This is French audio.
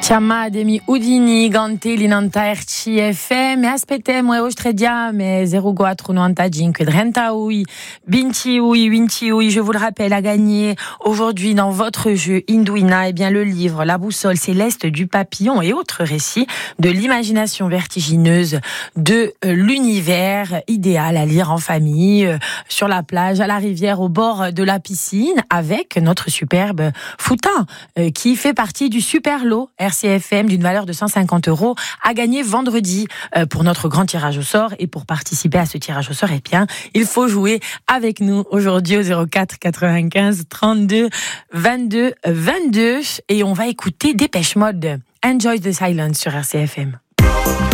Chiamma demi Udini, Gante, Linanta RCFM, e aspettiamo Ostrediame 0495 30 Vinci, je vous le rappelle, a gagné aujourd'hui dans votre jeu Induina, le livre La boussole céleste du papillon et autres récits de l'imagination vertigineuse de l'univers, idéal à lire en famille, sur la plage, à la rivière, au bord de la piscine, avec notre superbe Fouta, qui fait partie du super lot RCFM d'une valeur de 150 € à gagner vendredi pour notre grand tirage au sort. Et pour participer à ce tirage au sort, il faut jouer avec nous aujourd'hui au 04 95 32 22 22. Et on va écouter Dépêche Mode, Enjoy the Silence sur RCFM.